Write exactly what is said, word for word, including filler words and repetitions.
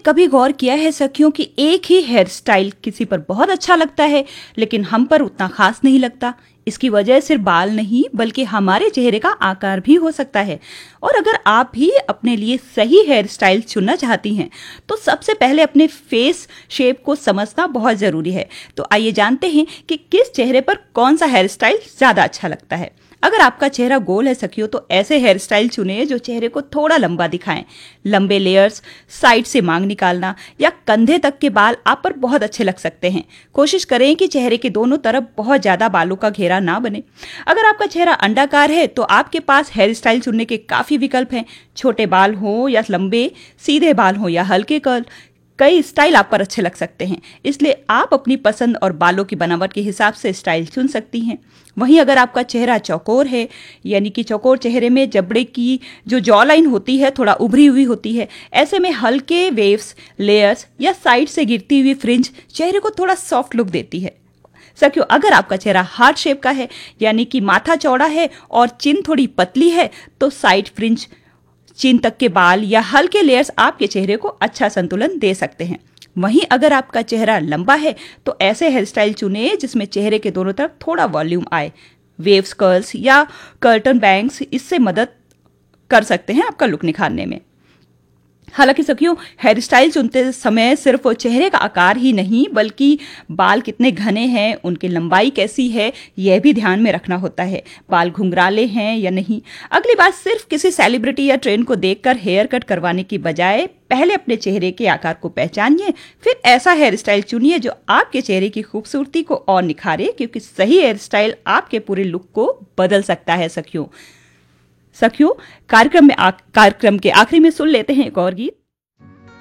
कभी गौर किया है सखियों कि एक ही हेयर स्टाइल किसी पर बहुत अच्छा लगता है लेकिन हम पर उतना खास नहीं लगता? इसकी वजह सिर्फ बाल नहीं बल्कि हमारे चेहरे का आकार भी हो सकता है। और अगर आप भी अपने लिए सही हेयर स्टाइल चुनना चाहती हैं तो सबसे पहले अपने फेस शेप को समझना बहुत ज़रूरी है। तो आइए जानते हैं कि किस चेहरे पर कौन सा हेयर स्टाइल ज़्यादा अच्छा लगता है। अगर आपका चेहरा गोल है सखियों तो ऐसे हेयर स्टाइल चुनें जो चेहरे को थोड़ा लंबा दिखाएं। लंबे लेयर्स, साइड से मांग निकालना या कंधे तक के बाल आप पर बहुत अच्छे लग सकते हैं। कोशिश करें कि चेहरे के दोनों तरफ बहुत ज़्यादा बालों का घेरा ना बने। अगर आपका चेहरा अंडाकार है तो आपके पास हेयर स्टाइल चुनने के काफ़ी विकल्प हैं। छोटे बाल हों या लंबे, सीधे बाल हों या हल्के कर्ल, कई स्टाइल आप पर अच्छे लग सकते हैं। इसलिए आप अपनी पसंद और बालों की बनावट के हिसाब से स्टाइल चुन सकती हैं। वहीं अगर आपका चेहरा चौकोर है, यानी कि चौकोर चेहरे में जबड़े की जो जॉ लाइन होती है थोड़ा उभरी हुई होती है, ऐसे में हल्के वेव्स, लेयर्स या साइड से गिरती हुई फ्रिंज चेहरे को थोड़ा सॉफ्ट लुक देती है। सखियों, अगर आपका चेहरा हार्ट शेप का है, यानी कि माथा चौड़ा है और चिन थोड़ी पतली है, तो साइड फ्रिंज, चिन तक के बाल या हल्के लेयर्स आपके चेहरे को अच्छा संतुलन दे सकते हैं। वहीं अगर आपका चेहरा लंबा है तो ऐसे हेयर स्टाइल चुने जिसमें चेहरे के दोनों तरफ थोड़ा वॉल्यूम आए। वेव्स, कर्ल्स या कर्टन बैंग्स इससे मदद कर सकते हैं आपका लुक निखारने में। हालांकि सखियों, हेयर स्टाइल चुनते समय सिर्फ चेहरे का आकार ही नहीं बल्कि बाल कितने घने हैं, उनकी लंबाई कैसी है, यह भी ध्यान में रखना होता है। बाल घुंघराले हैं या नहीं। अगली बात, सिर्फ किसी सेलिब्रिटी या ट्रेंड को देखकर हेयर कट करवाने की बजाय पहले अपने चेहरे के आकार को पहचानिए, फिर ऐसा हेयर स्टाइल चुनिए जो आपके चेहरे की खूबसूरती को और निखारे, क्योंकि सही हेयर स्टाइल आपके पूरे लुक को बदल सकता है। सखियों सखियों कार्यक्रम में कार्यक्रम के आखिरी में सुन लेते हैं एक और गीत।